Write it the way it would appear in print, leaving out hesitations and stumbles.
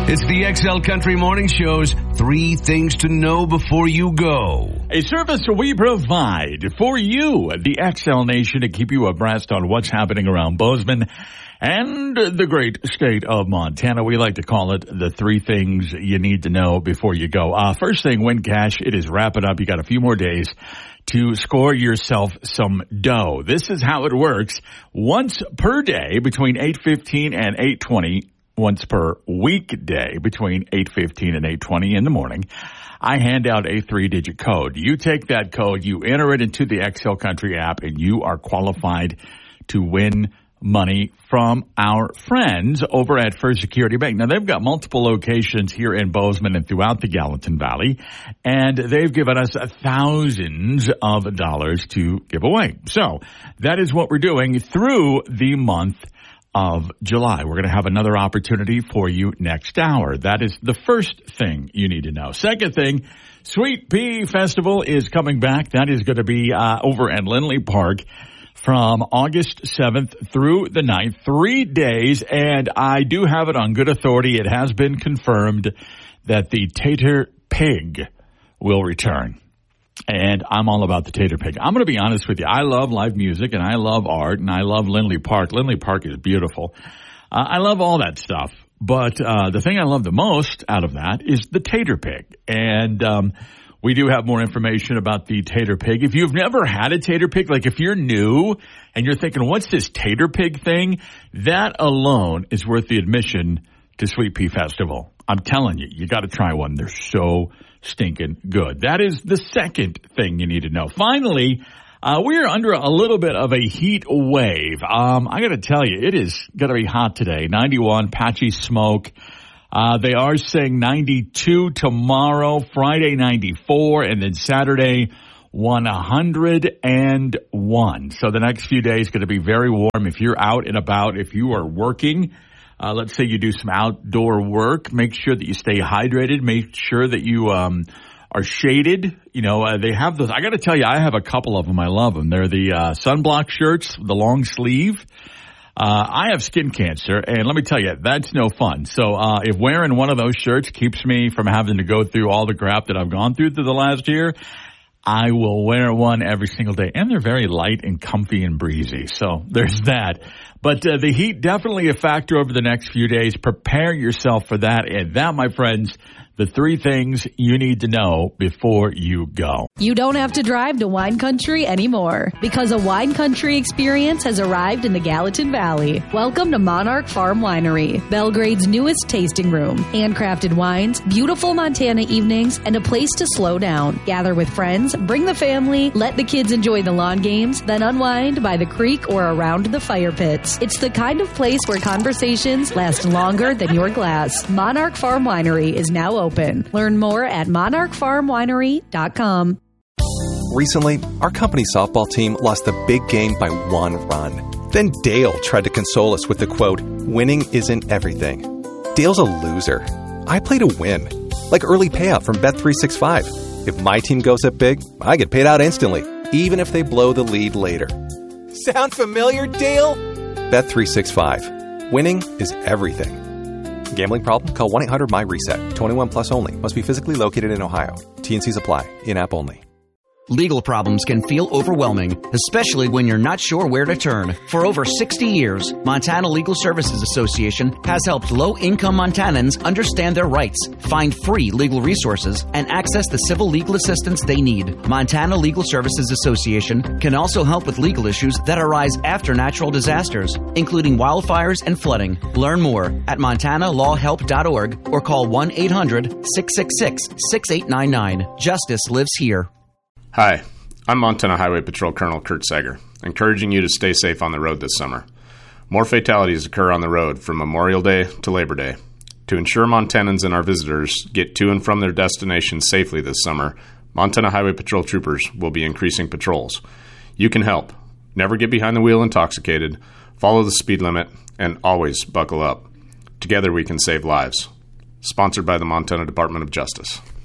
It's the XL Country Morning Show's 3 things to know before you go. A service we provide for you, the XL Nation, to keep you abreast on what's happening around Bozeman and the great state of Montana. We like to call it the 3 things you need to know before you go. First thing, Win Cash. It is wrapping up. You got a few more days to score yourself some dough. This is how it works. Once per day between 8:15 and 8:20. Once per weekday between 8:15 and 8:20 in the morning, I hand out a 3-digit code. You take that code, you enter it into the XL Country app, and you are qualified to win money from our friends over at First Security Bank. Now, they've got multiple locations here in Bozeman and throughout the Gallatin Valley, and they've given us thousands of dollars to give away. So that is what we're doing through the month of July. We're going to have another opportunity for you next hour. That is the first thing you need to know. Second thing, Sweet Pea Festival is coming back. That is going to be over at Lindley Park from August 7th through the 9th, 3 days. And I do have it on good authority. It has been confirmed that the Tater Pig will return. And I'm all about the Tater Pig. I'm going to be honest with you. I love live music, and I love art, and I love Lindley Park. Lindley Park is beautiful. I love all that stuff. But the thing I love the most out of that is the Tater Pig. And we do have more information about the Tater Pig. If you've never had a Tater Pig, like if you're new and you're thinking, what's this Tater Pig thing? That alone is worth the admission to Sweet Pea Festival. I'm telling you, you got to try one. They're so stinking good. That is the second thing you need to know. Finally, we are under a little bit of a heat wave. I got to tell you, it is going to be hot today. 91, patchy smoke. They are saying 92 tomorrow, Friday 94, and then Saturday 101. So the next few days going to be very warm. If you're out and about, if you are working, let's say you do some outdoor work, make sure that you stay hydrated. Make sure that you are shaded. You know, they have those. I got to tell you, I have a couple of them. I love them. They're the sunblock shirts, the long sleeve. I have skin cancer, and let me tell you, that's no fun. So if wearing one of those shirts keeps me from having to go through all the crap that I've gone through the last year, I will wear one every single day. And they're very light and comfy and breezy. So there's that. But the heat definitely a factor over the next few days. Prepare yourself for that. And that, my friends, the 3 things you need to know before you go. You don't have to drive to wine country anymore because a wine country experience has arrived in the Gallatin Valley. Welcome to Monarch Farm Winery, Belgrade's newest tasting room. Handcrafted wines, beautiful Montana evenings, and a place to slow down. Gather with friends, bring the family, let the kids enjoy the lawn games, then unwind by the creek or around the fire pits. It's the kind of place where conversations last longer than your glass. Monarch Farm Winery is now open. Learn more at monarchfarmwinery.com. Recently, our company softball team lost the big game by 1 run. Then Dale tried to console us with the quote, "Winning isn't everything." Dale's a loser. I play to win. Like early payout from Bet365. If my team goes up big, I get paid out instantly, even if they blow the lead later. Sound familiar, Dale? Bet365. Winning is everything. Gambling problem? Call 1-800-MY-RESET. 21 plus only. Must be physically located in Ohio. T&Cs apply. In-app only. Legal problems can feel overwhelming, especially when you're not sure where to turn. For over 60 years, Montana Legal Services Association has helped low-income Montanans understand their rights, find free legal resources, and access the civil legal assistance they need. Montana Legal Services Association can also help with legal issues that arise after natural disasters, including wildfires and flooding. Learn more at montanalawhelp.org or call 1-800-666-6899. Justice lives here. Hi, I'm Montana Highway Patrol Colonel Kurt Sager, encouraging you to stay safe on the road this summer. More fatalities occur on the road from Memorial Day to Labor Day. To ensure Montanans and our visitors get to and from their destinations safely this summer, Montana Highway Patrol troopers will be increasing patrols. You can help. Never get behind the wheel intoxicated, follow the speed limit, and always buckle up. Together we can save lives. Sponsored by the Montana Department of Justice.